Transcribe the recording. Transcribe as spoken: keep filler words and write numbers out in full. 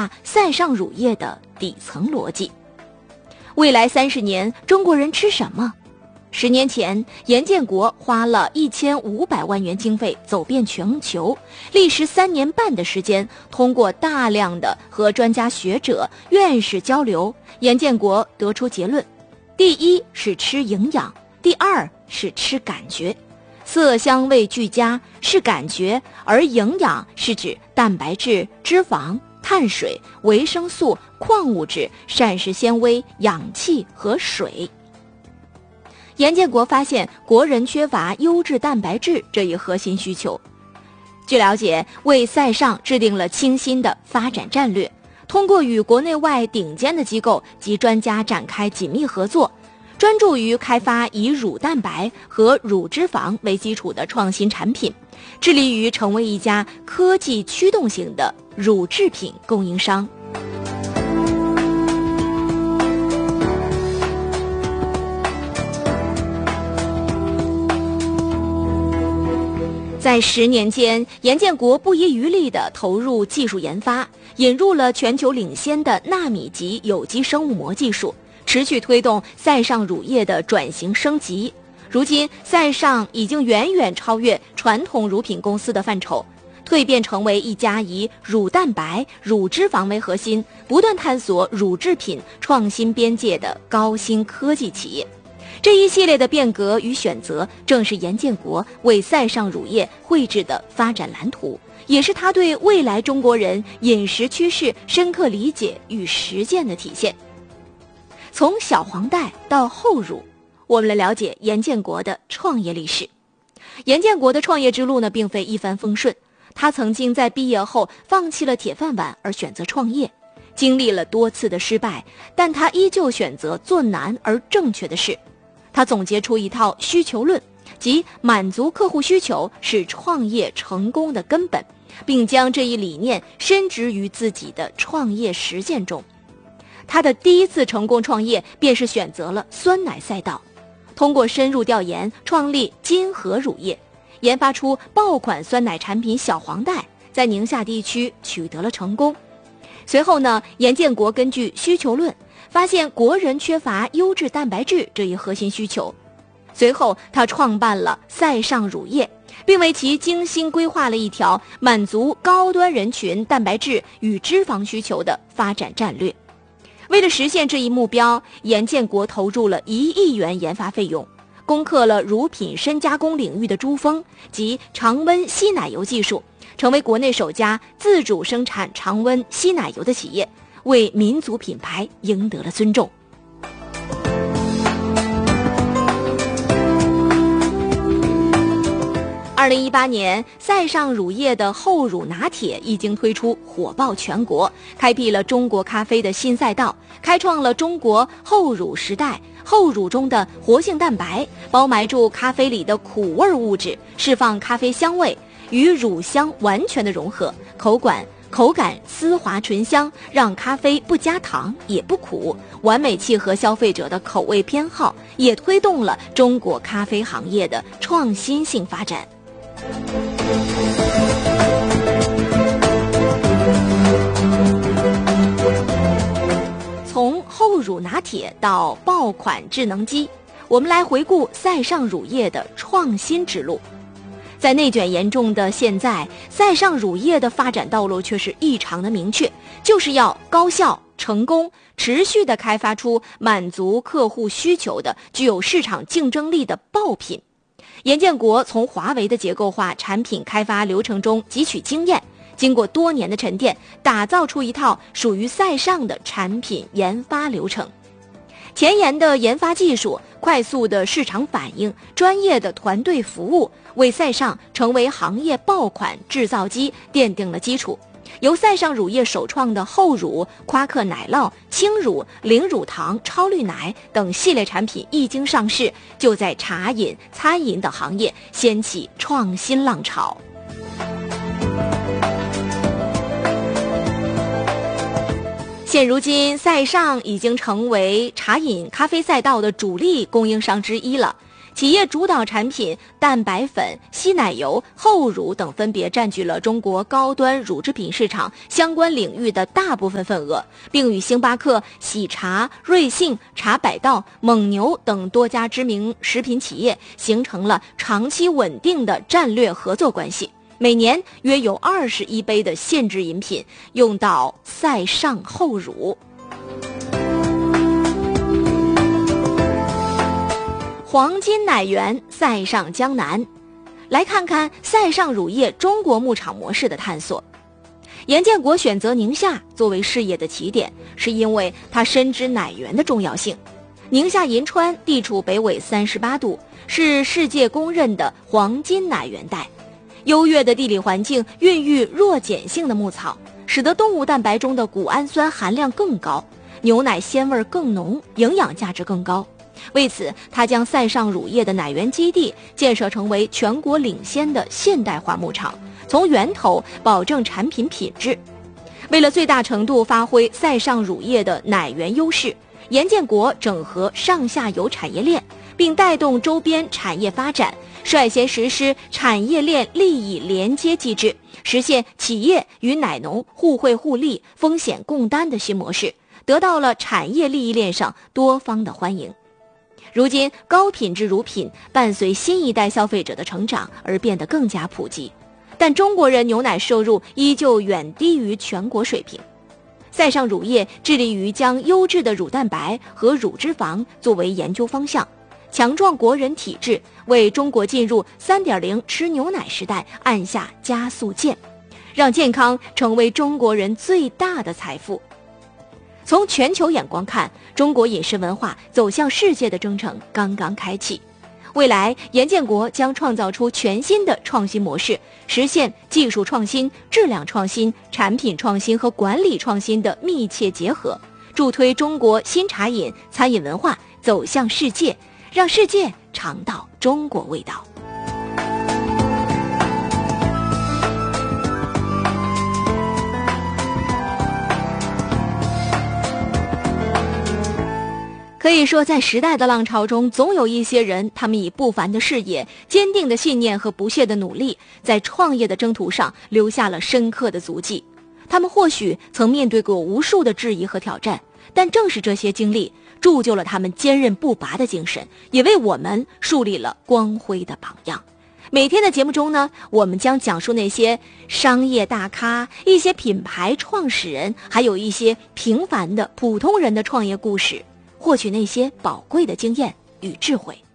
下塞尚乳业的底层逻辑。未来三十年，中国人吃什么？十年前，严建国花了一千五百万元经费走遍全球，历时三年半的时间，通过大量的和专家学者、院士交流，严建国得出结论：第一是吃营养，第二是吃感觉。色香味俱佳是感觉，而营养是指蛋白质、脂肪、碳水、维生素、矿物质、膳食纤维、氧气和水。严建国发现国人缺乏优质蛋白质这一核心需求。据了解，为塞尚制定了清新的发展战略，通过与国内外顶尖的机构及专家展开紧密合作，专注于开发以乳蛋白和乳脂肪为基础的创新产品，致力于成为一家科技驱动型的乳制品供应商。在十年间，严建国不遗余力地投入技术研发，引入了全球领先的纳米级有机生物膜技术，持续推动塞尚乳业的转型升级。如今，塞尚已经远远超越传统乳品公司的范畴，蜕变成为一家以乳蛋白、乳脂肪为核心，不断探索乳制品创新边界的高新科技企业。这一系列的变革与选择，正是严建国为塞尚乳业绘制的发展蓝图，也是他对未来中国人饮食趋势深刻理解与实践的体现。从小黄袋到后乳，我们来了解严建国的创业历史。严建国的创业之路呢，并非一帆风顺，他曾经在毕业后放弃了铁饭碗而选择创业，经历了多次的失败，但他依旧选择做难而正确的事。他总结出一套需求论，即满足客户需求是创业成功的根本，并将这一理念深植于自己的创业实践中。他的第一次成功创业便是选择了酸奶赛道，通过深入调研创立金河乳业，研发出爆款酸奶产品小黄袋，在宁夏地区取得了成功。随后呢，严建国根据需求论发现国人缺乏优质蛋白质这一核心需求，随后他创办了塞尚乳业，并为其精心规划了一条满足高端人群蛋白质与脂肪需求的发展战略。为了实现这一目标，严建国投入了一亿元研发费用，攻克了乳品深加工领域的珠峰及常温稀奶油技术，成为国内首家自主生产常温稀奶油的企业，为民族品牌赢得了尊重。二零一八年，塞尚乳业的后乳拿铁一经推出，火爆全国，开辟了中国咖啡的新赛道，开创了中国后乳时代。后乳中的活性蛋白包埋住咖啡里的苦味物质，释放咖啡香味，与乳香完全的融合，口感口感丝滑醇香，让咖啡不加糖也不苦，完美契合消费者的口味偏好，也推动了中国咖啡行业的创新性发展。从后乳拿铁到爆款智能机，我们来回顾塞尚乳业的创新之路。在内卷严重的现在，塞尚乳业的发展道路却是异常的明确，就是要高效、成功、持续地开发出满足客户需求的、具有市场竞争力的爆品。严建国从华为的结构化产品开发流程中汲取经验，经过多年的沉淀，打造出一套属于塞尚的产品研发流程。前沿的研发技术、快速的市场反应、专业的团队服务，为塞尚成为行业爆款制造机奠定了基础。由塞尚乳业首创的后乳、夸克奶酪、轻乳、零乳糖、超绿奶等系列产品一经上市，就在茶饮、餐饮等行业掀起创新浪潮。现如今，塞尚已经成为茶饮咖啡赛道的主力供应商之一了。 企业主导产品蛋白粉、稀奶油、厚乳等分别占据了中国高端乳制品市场相关领域的大部分份额，并与星巴克、喜茶、瑞幸、茶百道、蒙牛等多家知名食品企业形成了长期稳定的战略合作关系。每年约有二十亿杯的限制饮品用到赛尚厚乳。黄金奶源赛尚江南，来看看赛尚乳业中国牧场模式的探索。严建国选择宁夏作为事业的起点，是因为他深知奶源的重要性。宁夏银川地处北纬三十八度，是世界公认的黄金奶源带。优越的地理环境孕育弱碱性的牧草，使得动物蛋白中的谷氨酸含量更高，牛奶鲜味更浓，营养价值更高。为此，他将赛尚乳业的奶源基地建设成为全国领先的现代化牧场，从源头保证产品品质。为了最大程度发挥赛尚乳业的奶源优势，严建国整合上下游产业链，并带动周边产业发展，率先实施产业链利益连接机制，实现企业与奶农互惠互利、风险共担的新模式，得到了产业利益链上多方的欢迎。如今，高品质乳品伴随新一代消费者的成长而变得更加普及，但中国人牛奶摄入依旧远低于全国水平。赛尚乳业致力于将优质的乳蛋白和乳脂肪作为研究方向，强壮国人体质，为中国进入 三点零 吃牛奶时代按下加速键，让健康成为中国人最大的财富。从全球眼光看，中国饮食文化走向世界的征程刚刚开启。未来，严建国将创造出全新的创新模式，实现技术创新、质量创新、产品创新和管理创新的密切结合，助推中国新茶饮餐饮文化走向世界，让世界尝到中国味道。可以说，在时代的浪潮中，总有一些人，他们以不凡的视野、坚定的信念和不懈的努力，在创业的征途上留下了深刻的足迹。他们或许曾面对过无数的质疑和挑战，但正是这些经历，铸就了他们坚韧不拔的精神，也为我们树立了光辉的榜样。每天的节目中呢，我们将讲述那些商业大咖、一些品牌创始人，还有一些平凡的普通人的创业故事，获取那些宝贵的经验与智慧。